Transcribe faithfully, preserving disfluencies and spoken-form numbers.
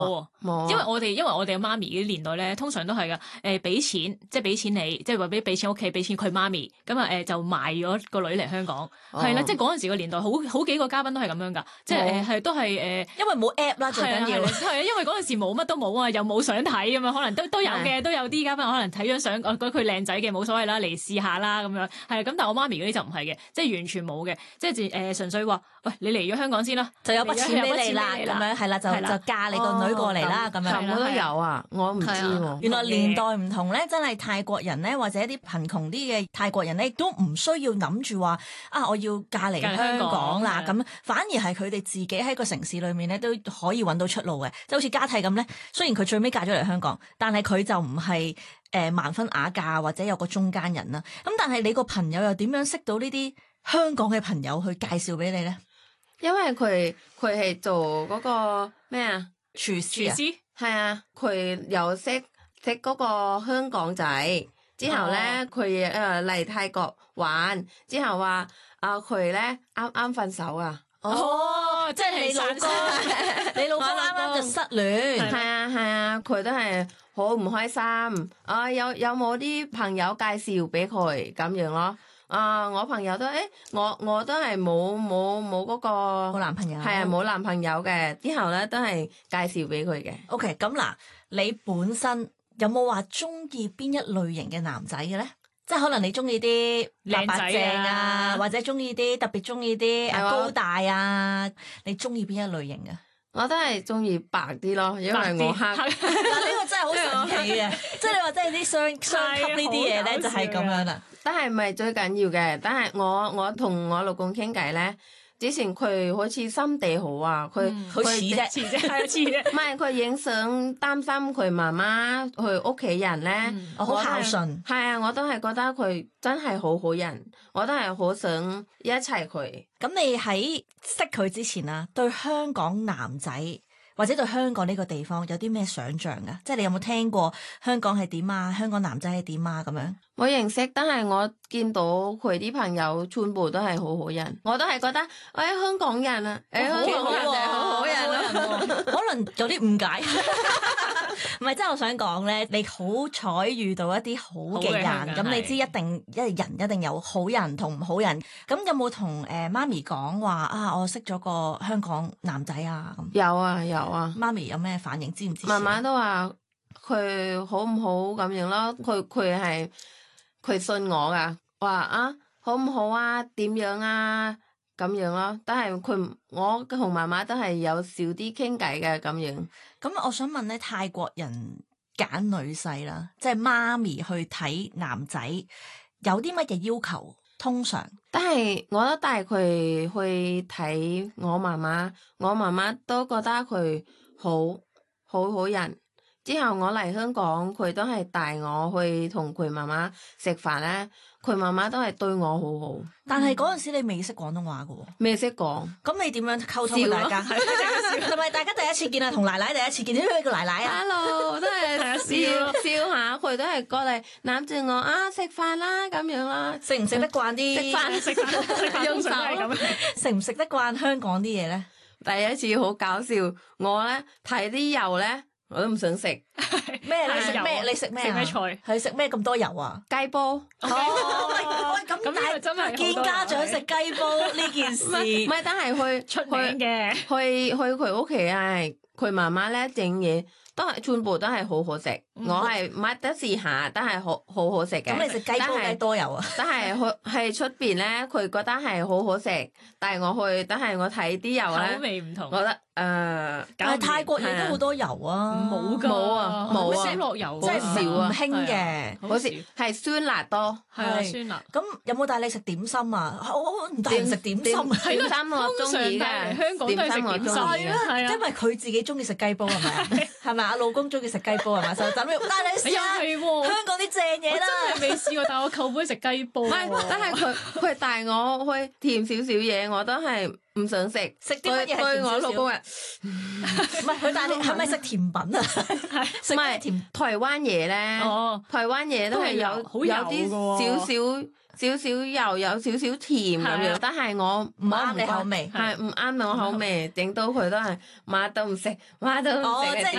冇，冇，因為我哋因為我哋嘅媽咪嗰啲年代咧，通常都係噶，誒俾錢，即係俾錢你，即係話俾俾錢屋企，俾錢佢媽咪，咁啊誒就賣咗個女嚟香港，係啦，即係嗰陣時個年代，好好幾個嘉賓都係咁樣噶，即係誒係都係誒， 因為冇 app 啦，最緊要係啊，因為嗰陣時冇乜都冇啊，又冇相睇咁樣，可能都都有嘅，都有啲嘉賓可能睇張相，我覺得佢靚仔嘅冇所謂啦，嚟試下啦咁樣，係咁，但係我媽咪嗰啲就唔係嘅，即係完全冇嘅，即係誒純粹話，喂你嚟咗香港先啦， 就有筆錢俾你啦，咁樣係啦，就就嫁你個女過嚟啦，咁樣我都有啊，我唔知喎。 原來年代唔同咧，真係泰國人咧，或者一啲貧窮啲嘅泰國人咧，都唔需要諗住話啊，我要嫁嚟香港啦，咁反而係佢哋自己喺個城市裏面咧都可以揾到出路嘅，即係好似家娣咁咧。雖然佢最尾嫁咗嚟香港，但係佢就唔係誒盲婚啞嫁或者有個中間人啦。咁但係你個朋友又點樣識到呢啲香港嘅朋友去介紹俾你咧？ 因為佢佢係做嗰個咩啊廚師啊， 係啊，佢有識識嗰個香港仔，之後咧佢誒嚟泰國玩，之後話啊佢咧啱啱分手啊。 哦，即係你老公，你老公啱啱就失戀， 係啊係啊，佢都係好唔開心。啊有有冇啲朋友介紹俾佢咁樣咯？啊我朋友都誒，我我都係冇冇冇嗰個冇男朋友， 係啊冇男朋友嘅。之後咧都係介紹俾佢嘅。 OK， 咁嗱，你本身有冇話中意邊一類型嘅男仔嘅咧？即係可能你中意啲白白淨啊，或者中意啲特別中意啲高大啊，你中意邊一類型啊？ 我都係中意白啲咯，因為我黑。 嗱呢個真係好神奇嘅，即係你話即係啲雙雙級呢啲嘢咧，就係咁樣啦。 但係唔係最緊要嘅，但係我我同我老公傾偈咧。之前佢好似心地好啊，佢好似啫，似啫，係似啫。 唔係佢影相擔心佢媽媽佢屋企人咧， 我好孝順。 係啊，我都係覺得佢真係好好人，我都係好想一齊佢。 咁你喺識佢之前啊，對香港男仔或者對香港呢個地方有啲咩想像啊？即係你有冇聽過香港係點啊？香港男仔係點啊？咁樣。 我認識，但係我見到佢啲朋友全部都係好好人，我都係覺得，誒、哎、香港人啊，誒、哎、香港人係好好人咯， 可能有啲誤解。唔係，真係我想講咧，你好彩遇到一啲好嘅人，咁你知一定一人一定有好人同唔好人。咁有冇同誒媽咪講話啊？我識咗個香港男仔啊？咁有啊有啊。 媽咪有咩反應？知唔知？ 媽媽都話佢好唔好咁樣咯，佢佢係。佢信我噶，話啊好唔好啊？點樣啊？咁樣咯，但係佢我同媽媽都係有少啲傾偈嘅咁樣。 咁我想問咧，泰國人揀女婿啦，即係媽咪去睇男仔，有啲乜嘢要求？通常， 但係我都帶佢去睇我媽媽，我媽媽都覺得佢好好好人。之後我嚟香港，佢都係帶我去同佢媽媽食飯咧，佢媽媽都係對我好好。 但係嗰陣時你未識廣東話㗎喎， 未識講。 咁你點樣溝通大家？係咪大家第一次見啊？同奶奶第一次見，點解叫奶奶啊 ？Hello，都係笑笑下，佢都係過嚟攬住我啊，食飯啦咁樣啦。 食唔食得慣啲？ 食飯食飯用手咁。 食唔食得慣香港啲嘢咧？ 第一次好搞笑，我咧睇啲油咧。我都唔想食咩？你食咩？你食咩？ 食咩菜？ 係食咩咁多油啊？ 雞煲。 哦，喂，咁咁但係真係見家長食雞煲呢件事， 唔係，但係去出名嘅， 去去佢屋企係佢媽媽咧整嘢，都係全部都係好好食。我係乜得試下，都係好好好食嘅。 咁你食雞煲幾多油啊？ 但係去係出邊咧，佢覺得係好好食，但係我去，但係我睇啲油咧， 口味唔同。 我覺得誒， 但係泰國嘢都好多油啊， 冇㗎， 冇啊，冇啊， 少落油， 即係少啊， 唔興嘅， 好似係酸辣多， 係酸辣。 咁有冇帶你食點心啊？我唔帶人食點心， 點心我中意嘅， 香港都係食點心嘅， 因為佢自己中意食雞煲係咪啊？係咪啊？老公中意食雞煲係咪？就等你帶你試下香港啲正嘢啦。 我真係未試過，但係我舅妹食雞煲。 唔係，但係佢佢帶我去甜少少嘢，我都係唔想食。 食啲乜嘢係甜少少？ 我老公啊， 唔係佢帶你係咪食甜品啊？食咩甜？ 台灣嘢咧， 哦， 台灣嘢都係有有啲少少少少油，有少少甜咁係啊， 樣但係我唔啱你口味。 係唔啱我口味，整到佢都係乜都唔食，乜都唔哦， 食嘅即係